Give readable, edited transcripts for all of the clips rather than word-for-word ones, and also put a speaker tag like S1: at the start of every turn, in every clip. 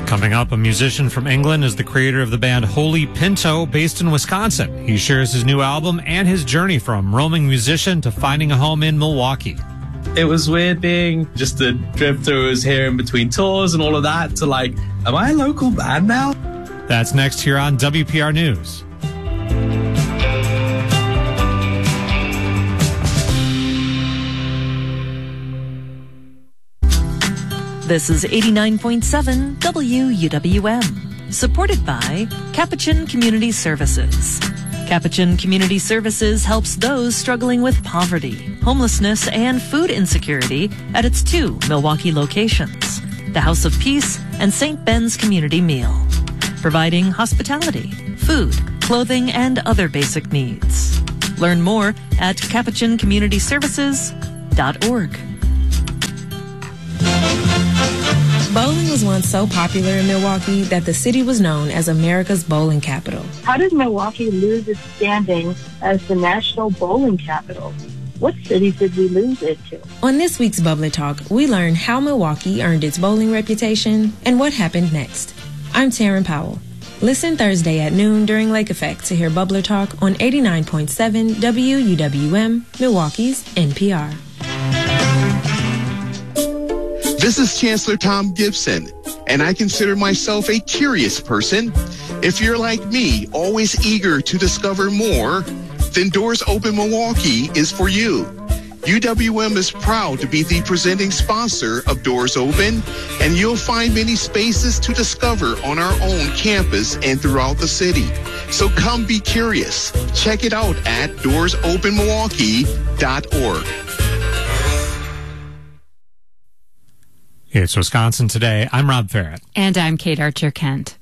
S1: Coming up, a musician from England is the creator of the band Holy Pinto, based in Wisconsin. He shares his new album and his journey from roaming musician to finding a home in Milwaukee.
S2: It was weird being just a drifter who was here in between tours and all of that to like, am I a local band now?
S1: That's next here on WPR News.
S3: This is 89.7 WUWM, supported by Capuchin Community Services. Capuchin Community Services helps those struggling with poverty, homelessness, and food insecurity at its 2 Milwaukee locations, the House of Peace and St. Ben's Community Meal, providing hospitality, food, clothing, and other basic needs. Learn more at capuchincommunityservices.org.
S4: Bowling was once so popular in Milwaukee that the city was known as America's bowling capital.
S5: How did Milwaukee lose its standing as the national bowling capital? What cities did we lose it to?
S4: On this week's Bubbler Talk, we learn how Milwaukee earned its bowling reputation and what happened next. I'm Taryn Powell. Listen Thursday at noon during Lake Effect to hear Bubbler Talk on 89.7 WUWM, Milwaukee's NPR.
S6: This is Chancellor Tom Gibson, and I consider myself a curious person. If you're like me, always eager to discover more, then Doors Open Milwaukee is for you. UWM is proud to be the presenting sponsor of Doors Open, and you'll find many spaces to discover on our own campus and throughout the city. So come be curious. Check it out at doorsopenmilwaukee.org.
S1: It's Wisconsin Today. I'm Rob Farrett.
S7: And I'm Kate Archer-Kent.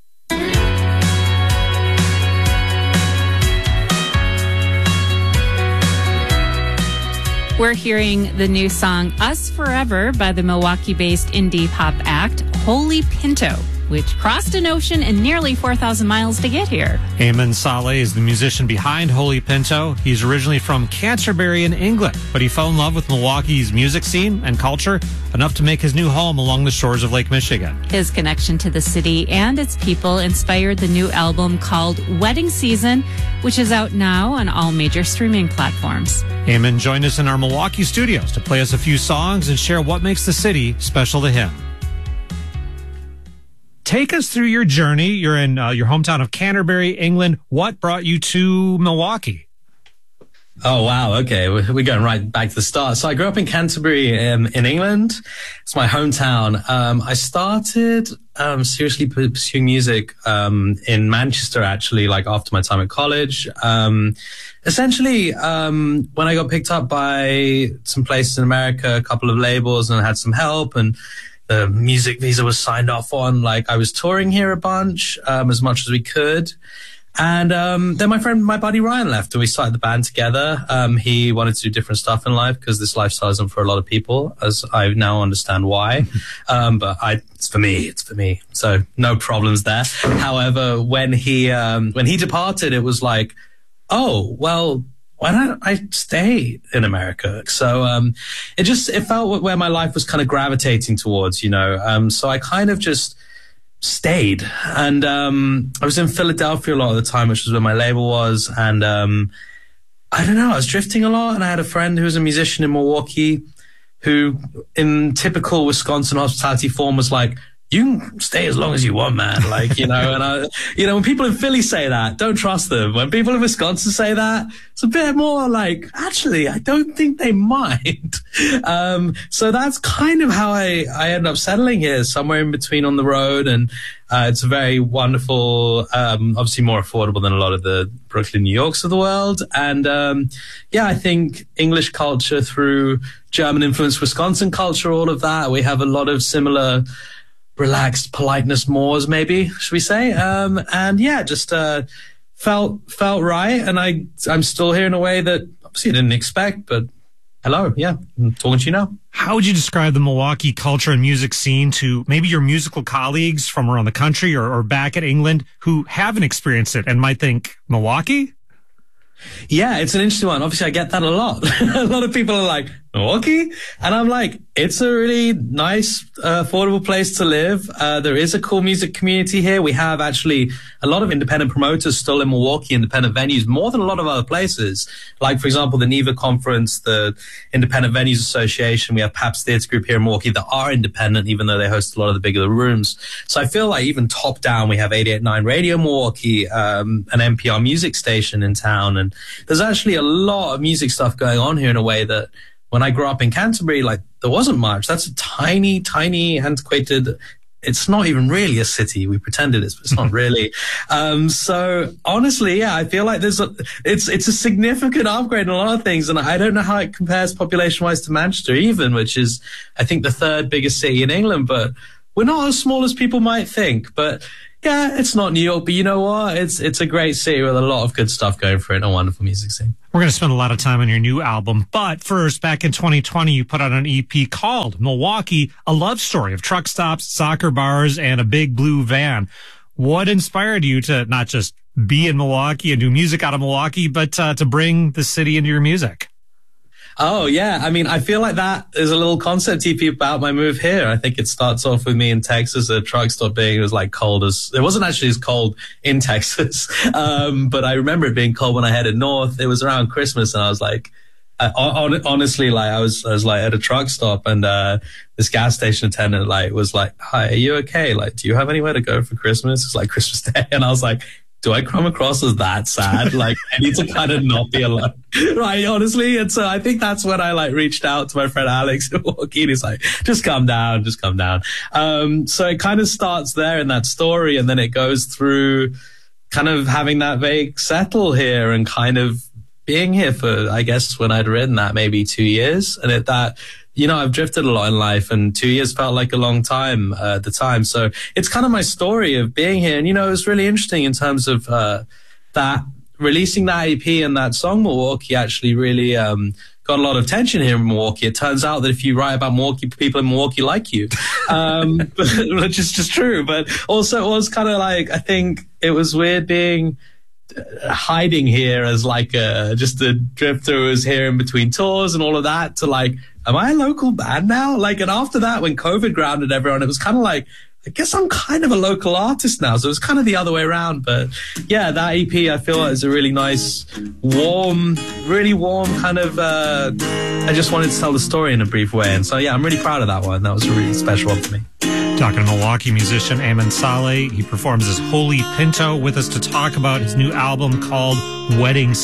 S7: We're hearing the new song Us Forever by the Milwaukee-based indie pop act Holy Pinto, which crossed an ocean and nearly 4,000 miles to get here.
S1: Eamon Saleh is the musician behind Holy Pinto. He's originally from Canterbury in England, but he fell in love with Milwaukee's music scene and culture enough to make his new home along the shores of Lake Michigan.
S7: His connection to the city and its people inspired the new album called Wedding Season, which is out now on all major streaming platforms.
S1: Eamon joined us in our Milwaukee studios to play us a few songs and share what makes the city special to him. Take us through your journey. You're in your hometown of Canterbury, England. What brought you to Milwaukee?
S2: Oh, wow. Okay. We're going right back to the start. So I grew up in Canterbury in England. It's my hometown. I started seriously pursuing music in Manchester, actually, like after my time at college. Essentially, when I got picked up by some places in America, a couple of labels, and I had some help, and the music visa was signed off on. Like, I was touring here a bunch, as much as we could. And then my buddy Ryan left, and we started the band together. He wanted to do different stuff in life because this lifestyle isn't for a lot of people, as I now understand why. But it's for me. So no problems there. However, when he departed, it was like, oh, well, why don't I stay in America? So it felt where my life was kind of gravitating towards, you know. So I kind of just stayed. And I was in Philadelphia a lot of the time, which was where my label was. And I don't know, I was drifting a lot. And I had a friend who was a musician in Milwaukee who, in typical Wisconsin hospitality form, was like, you can stay as long as you want, man. Like, you know, and when people in Philly say that, don't trust them. When people in Wisconsin say that, it's a bit more like, actually, I don't think they mind. So that's kind of how I ended up settling here, somewhere in between on the road. And it's a very wonderful, obviously more affordable than a lot of the Brooklyn, New Yorks of the world. And I think English culture through German influenced Wisconsin culture, all of that, we have a lot of similar relaxed politeness mores, maybe, should we say? Just felt right. And I'm still here in a way that obviously I didn't expect, but hello. Yeah. I'm talking to you now.
S1: How would you describe the Milwaukee culture and music scene to maybe your musical colleagues from around the country or back at England who haven't experienced it and might think, Milwaukee?
S2: Yeah, it's an interesting one. Obviously, I get that a lot. A lot of people are like, Milwaukee? And I'm like, it's a really nice, affordable place to live. There is a cool music community here. We have actually a lot of independent promoters still in Milwaukee, independent venues, more than a lot of other places. Like, for example, the NEVA Conference, the Independent Venues Association. We have Pabst Theatre Group here in Milwaukee that are independent, even though they host a lot of the bigger rooms. So I feel like even top down, we have 88.9 Radio Milwaukee, an NPR music station in town. And there's actually a lot of music stuff going on here in a way that when I grew up in Canterbury, like, there wasn't much. That's a tiny, tiny, antiquated, it's not even really a city. We pretended it's, but it's not really. So honestly, yeah, I feel like it's a significant upgrade in a lot of things. And I don't know how it compares population-wise to Manchester even, which is, I think, the third biggest city in England. But we're not as small as people might think. But yeah, it's not New York, but you know what? It's a great city with a lot of good stuff going for it and a wonderful music scene.
S1: We're going to spend a lot of time on your new album. But first, back in 2020, you put out an EP called Milwaukee, a love story of truck stops, soccer bars, and a big blue van. What inspired you to not just be in Milwaukee and do music out of Milwaukee, but to bring the city into your music?
S2: Oh, yeah. I mean, I feel like that is a little concept EP about my move here. I think it starts off with me in Texas, a truck stop being, it was like cold as, it wasn't actually as cold in Texas. But I remember it being cold when I headed north. It was around Christmas and I was like, honestly, like I was like at a truck stop and, this gas station attendant like was like, "Hi, are you okay? Like, do you have anywhere to go for Christmas?" It's like Christmas Day. And I was like, do I come across as that sad? Like, I need to kind of not be alone, right? Honestly. And so I think that's when I like reached out to my friend Alex in Milwaukee. And he's like, just come down. So it kind of starts there in that story. And then it goes through kind of having that vague settle here and kind of being here for, I guess, when I'd written that, maybe 2 years. And you know, I've drifted a lot in life and 2 years felt like a long time at the time. So it's kind of my story of being here. And, you know, it was really interesting in terms of that releasing that EP and that song, Milwaukee, actually really got a lot of attention here in Milwaukee. It turns out that if you write about Milwaukee, people in Milwaukee like you, which is just true. But also it was kind of like, I think it was weird being hiding here as like just a drifter who was here in between tours and all of that to like, am I a local band now? Like, and after that, when COVID grounded everyone, it was kind of like, I guess I'm kind of a local artist now. So it was kind of the other way around. But yeah, that EP, I feel like is a really nice, really warm kind of, I just wanted to tell the story in a brief way. And so, yeah, I'm really proud of that one. That was a really special one for me.
S1: Talking to Milwaukee musician Eamon Saleh. He performs as Holy Pinto with us to talk about his new album called Wedding Season.